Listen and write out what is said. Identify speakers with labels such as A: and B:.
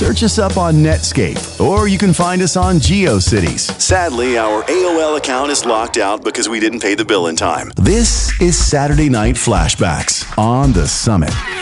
A: Search us up on Netscape, or you can find us on GeoCities. Sadly, our AOL account is locked out because we didn't pay the bill in time. This is Saturday Night Flashbacks on The Summit.